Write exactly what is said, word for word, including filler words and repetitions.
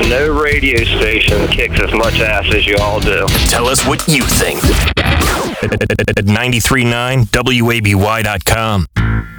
no radio station kicks as much ass as you all do. Tell us what you think at ninety-three point nine W A B Y dot com.